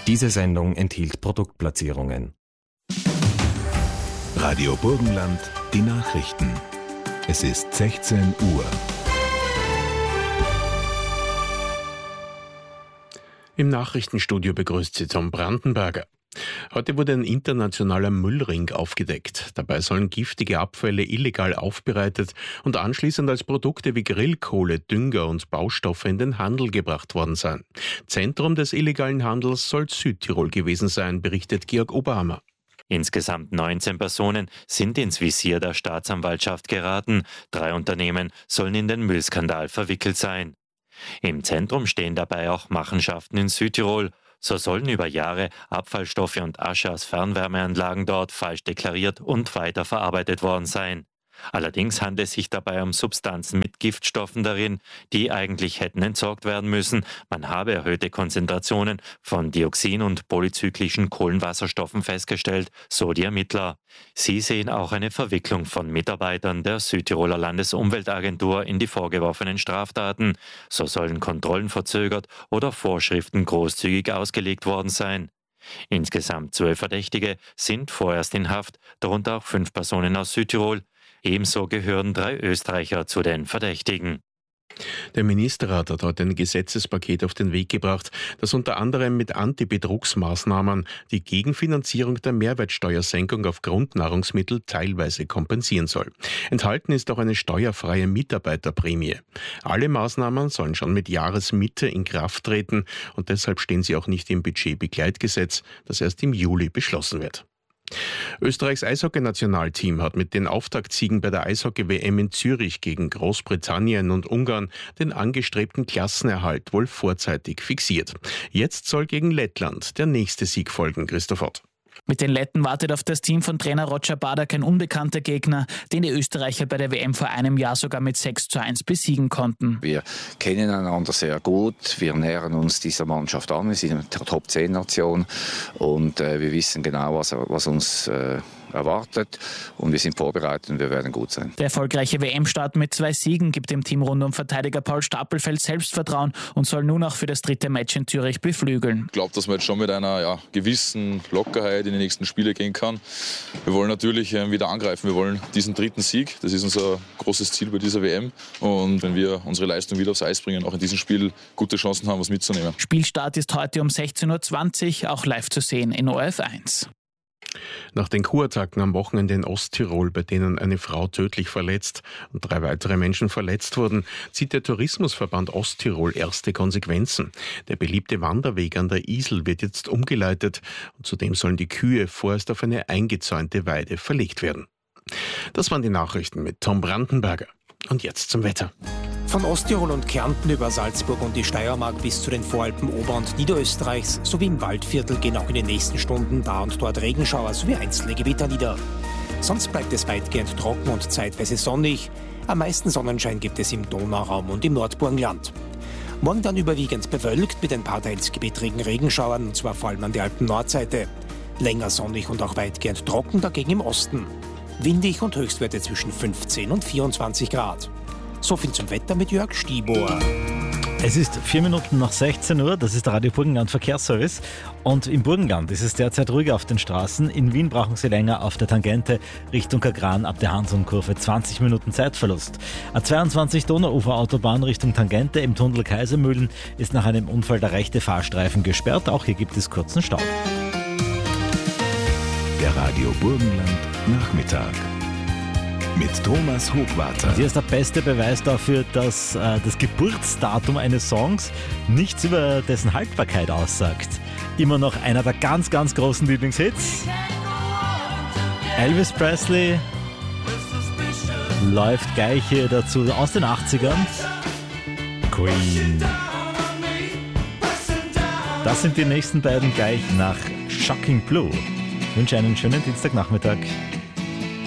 Diese Sendung enthielt Produktplatzierungen. Radio Burgenland, die Nachrichten. Es ist 16 Uhr. Im Nachrichtenstudio begrüßt Sie Tom Brandenberger. Heute wurde ein internationaler Müllring aufgedeckt. Dabei sollen giftige Abfälle illegal aufbereitet und anschließend als Produkte wie Grillkohle, Dünger und Baustoffe in den Handel gebracht worden sein. Zentrum des illegalen Handels soll Südtirol gewesen sein, berichtet Georg Oberhammer. Insgesamt 19 Personen sind ins Visier der Staatsanwaltschaft geraten. 3 Unternehmen sollen in den Müllskandal verwickelt sein. Im Zentrum stehen dabei auch Machenschaften in Südtirol. So sollen über Jahre Abfallstoffe und Asche aus Fernwärmeanlagen dort falsch deklariert und weiterverarbeitet worden sein. Allerdings handelt es sich dabei um Substanzen mit Giftstoffen darin, die eigentlich hätten entsorgt werden müssen. Man habe erhöhte Konzentrationen von Dioxin und polyzyklischen Kohlenwasserstoffen festgestellt, so die Ermittler. Sie sehen auch eine Verwicklung von Mitarbeitern der Südtiroler Landesumweltagentur in die vorgeworfenen Straftaten. So sollen Kontrollen verzögert oder Vorschriften großzügig ausgelegt worden sein. Insgesamt 12 Verdächtige sind vorerst in Haft, darunter auch 5 Personen aus Südtirol. Ebenso gehören 3 Österreicher zu den Verdächtigen. Der Ministerrat hat heute ein Gesetzespaket auf den Weg gebracht, das unter anderem mit Antibetrugsmaßnahmen die Gegenfinanzierung der Mehrwertsteuersenkung auf Grundnahrungsmittel teilweise kompensieren soll. Enthalten ist auch eine steuerfreie Mitarbeiterprämie. Alle Maßnahmen sollen schon mit Jahresmitte in Kraft treten und deshalb stehen sie auch nicht im Budgetbegleitgesetz, das erst im Juli beschlossen wird. Österreichs Eishockey-Nationalteam hat mit den Auftaktsiegen bei der Eishockey-WM in Zürich gegen Großbritannien und Ungarn den angestrebten Klassenerhalt wohl vorzeitig fixiert. Jetzt soll gegen Lettland der nächste Sieg folgen, Christoph Ott. Mit den Letten wartet auf das Team von Trainer Roger Badak ein unbekannter Gegner, den die Österreicher bei der WM vor einem Jahr sogar mit 6:1 besiegen konnten. Wir kennen einander sehr gut, wir nähern uns dieser Mannschaft an, wir sind eine Top-10-Nation und wir wissen genau, was uns erwartet und wir sind vorbereitet und wir werden gut sein. Der erfolgreiche WM-Start mit 2 Siegen gibt dem Team rund um Verteidiger Paul Stapelfeld Selbstvertrauen und soll nun auch für das 3. Match in Zürich beflügeln. Ich glaube, dass man jetzt schon mit einer gewissen Lockerheit in die nächsten Spiele gehen kann. Wir wollen natürlich wieder angreifen, wir wollen diesen 3. Sieg, das ist unser großes Ziel bei dieser WM und wenn wir unsere Leistung wieder aufs Eis bringen, auch in diesem Spiel gute Chancen haben, was mitzunehmen. Spielstart ist heute um 16:20 Uhr, auch live zu sehen in ORF1. Nach den Kurattacken am Wochenende in Osttirol, bei denen eine Frau tödlich verletzt und 3 weitere Menschen verletzt wurden, zieht der Tourismusverband Osttirol erste Konsequenzen. Der beliebte Wanderweg an der Isel wird jetzt umgeleitet und zudem sollen die Kühe vorerst auf eine eingezäunte Weide verlegt werden. Das waren die Nachrichten mit Tom Brandenberger. Und jetzt zum Wetter. Von Osttirol und Kärnten über Salzburg und die Steiermark bis zu den Voralpen Ober- und Niederösterreichs sowie im Waldviertel gehen auch in den nächsten Stunden da und dort Regenschauer sowie einzelne Gewitter nieder. Sonst bleibt es weitgehend trocken und zeitweise sonnig. Am meisten Sonnenschein gibt es im Donauraum und im Nordburgenland. Morgen dann überwiegend bewölkt mit ein paar teils gewittrigen Regenschauern, und zwar vor allem an der Alpen-Nordseite. Länger sonnig und auch weitgehend trocken dagegen im Osten. Windig und Höchstwerte zwischen 15 und 24 Grad. So viel zum Wetter mit Jörg Stibor. Es ist 4 Minuten nach 16 Uhr, das ist der Radio Burgenland Verkehrsservice. Und im Burgenland ist es derzeit ruhiger auf den Straßen. In Wien brauchen Sie länger auf der Tangente Richtung Kagran ab der Hansonkurve. 20 Minuten Zeitverlust. A22 Donauuferautobahn Richtung Tangente im Tunnel Kaisermühlen ist nach einem Unfall der rechte Fahrstreifen gesperrt. Auch hier gibt es kurzen Stau. Der Radio Burgenland Nachmittag mit Thomas Hochwarter. Hier ist der beste Beweis dafür, dass das Geburtsdatum eines Songs nichts über dessen Haltbarkeit aussagt. Immer noch einer der ganz, ganz großen Lieblingshits. Elvis Presley läuft gleich hier dazu aus den 80ern. Queen. Das sind die nächsten beiden gleich nach Shocking Blue. Ich wünsche einen schönen Dienstagnachmittag.